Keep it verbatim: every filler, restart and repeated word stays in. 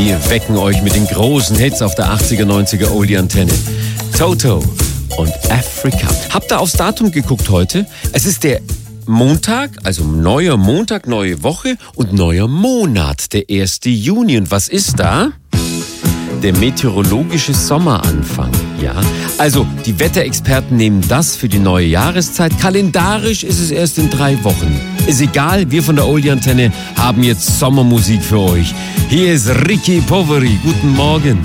Wir wecken euch mit den großen Hits auf der achtziger, neunziger Oldie-Antenne. Toto und Africa. Habt ihr aufs Datum geguckt heute? Es ist der Montag, also neuer Montag, neue Woche und neuer Monat, der erste Juni. Und was ist da? Der meteorologische Sommeranfang, ja. Also, die Wetterexperten nehmen das für die neue Jahreszeit. Kalendarisch ist es erst in drei Wochen. Ist egal, wir von der Oldie-Antenne haben jetzt Sommermusik für euch. Hier ist Ricky Poveri. Guten Morgen.